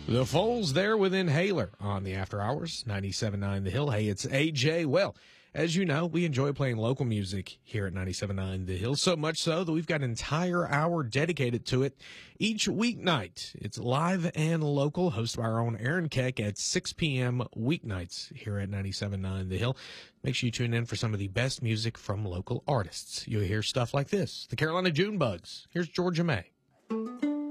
The Foles there with Inhaler on the After Hours, 97.9 The Hill. Hey, it's AJ. Well, as you know, we enjoy playing local music here at 97.9 The Hill, so much so that we've got an entire hour dedicated to it each weeknight. It's live and local, hosted by our own Aaron Keck at 6 p.m. weeknights here at 97.9 The Hill. Make sure you tune in for some of the best music from local artists. You'll hear stuff like this, the Carolina June Bugs. Here's Georgia May.